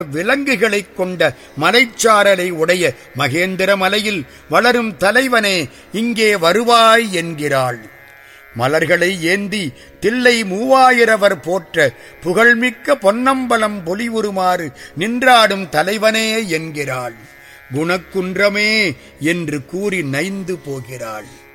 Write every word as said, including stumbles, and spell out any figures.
விலங்குகளைக் கொண்ட மலைச்சாரலை உடைய மகேந்திர மலையில் வளரும் தலைவனே இங்கே வருவாய் என்கிறாள். மலர்களை ஏந்தி தில்லை மூவாயிரவர் போற்ற புகழ்மிக்க பொன்னம்பலம் பொலிவுறுமாறு நின்றாடும் தலைவனே என்கிறாள். குணக்குன்றமே என்று கூறி நைந்து போகிறாள்.